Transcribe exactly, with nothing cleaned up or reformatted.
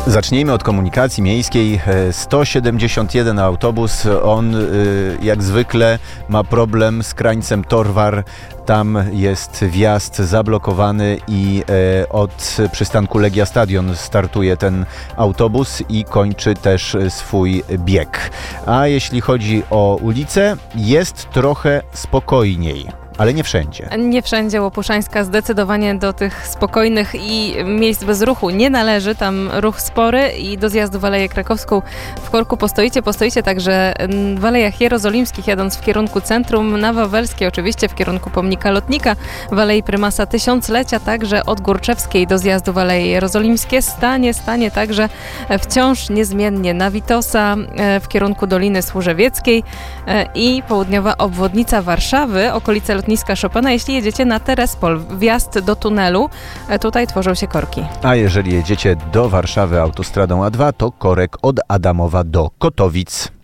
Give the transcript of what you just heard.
Zacznijmy od komunikacji miejskiej. sto siedemdziesiąt jeden autobus, on jak zwykle ma problem z krańcem Torwar. Tam jest wjazd zablokowany i od przystanku Legia Stadion startuje ten autobus i kończy też swój bieg. A jeśli chodzi o ulicę, jest trochę spokojniej. Ale nie wszędzie. Nie wszędzie. Łopuszańska zdecydowanie do tych spokojnych i miejsc bez ruchu nie należy. Tam ruch spory i do zjazdu w Aleję Krakowską w korku postoicie. Postoicie także w Alejach Jerozolimskich, jadąc w kierunku centrum, na Wawelskiej oczywiście w kierunku pomnika lotnika, w Alei Prymasa Tysiąclecia, także od Górczewskiej do zjazdu w Aleje Jerozolimskie. Stanie, stanie także wciąż niezmiennie na Witosa w kierunku Doliny Służewieckiej i południowa obwodnica Warszawy, okolice lotniska Chopina, jeśli jedziecie na Terespol, wjazd do tunelu, tutaj tworzą się korki. A jeżeli jedziecie do Warszawy autostradą A dwa, to korek od Adamowa do Kotowic.